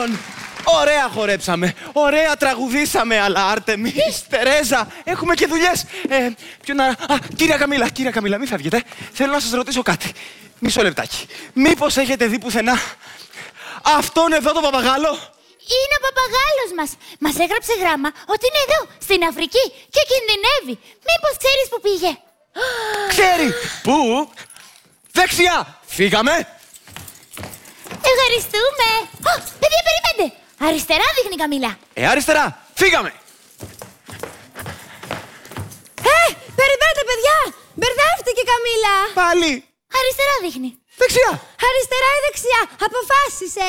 Λοιπόν, ωραία χορέψαμε, ωραία τραγουδήσαμε, αλλά Άρτεμις, Τερέζα, έχουμε και δουλειές. Κυρία Καμίλα, μην φεύγετε. Θέλω να σας ρωτήσω κάτι. Μισό λεπτάκι. Μήπως έχετε δει πουθενά αυτόν εδώ τον παπαγάλο? Είναι ο παπαγάλος μας. Μας έγραψε γράμμα ότι είναι εδώ, στην Αφρική και κινδυνεύει. Μήπως ξέρεις που πήγε? Ξέρει! Πού? Δεξιά! Φύγαμε! Ευχαριστούμε! Παιδιά, περιμένετε! Αριστερά δείχνει η Καμίλα. Αριστερά! Φύγαμε! Περιμένετε, παιδιά! Μπερδεύτηκε η Καμίλα! Πάλι! Αριστερά δείχνει. Δεξιά! Αριστερά ή δεξιά! Αποφάσισε!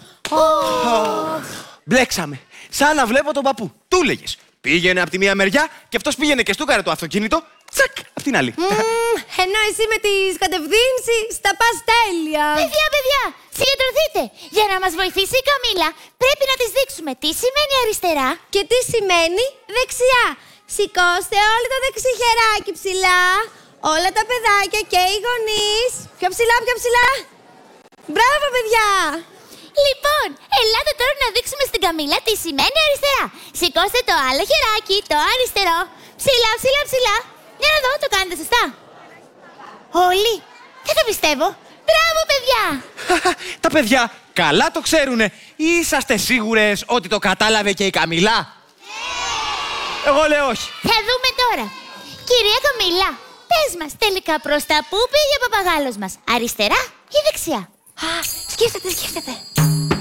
Μπλέξαμε. Σαν να βλέπω τον παππού. Του λέγες. Πήγαινε από τη μία μεριά και αυτός πήγαινε και στούκαρε το αυτοκίνητο. Τσακ! Απ' την άλλη. Ενώ εσύ με τις κατευθύνσεις τα πας τέλεια! Παιδιά, συγκεντρωθείτε! Για να μας βοηθήσει η Καμίλα, πρέπει να της δείξουμε τι σημαίνει αριστερά Και τι σημαίνει δεξιά. Σηκώστε όλα τα δεξιχεράκι ψηλά. Όλα τα παιδάκια και οι γονείς. Πιο ψηλά, πιο ψηλά. Μπράβο, παιδιά! Λοιπόν, ελάτε τώρα να δείξουμε στην Καμίλα τι σημαίνει αριστερά. Σηκώστε το άλλο χεράκι, το αριστερό. Ψηλά. Για να δω, το κάνετε σωστά. Όλοι. Δεν το πιστεύω. Μπράβο, παιδιά! Τα παιδιά καλά το ξέρουνε. Είσαστε σίγουρες ότι το κατάλαβε και η Καμίλα? Εγώ λέω όχι. Θα δούμε τώρα. Κυρία Καμίλα, πες μας τελικά προς τα πού πήγε ο παπαγάλος μας. Αριστερά ή δεξιά? Σκέφτεται.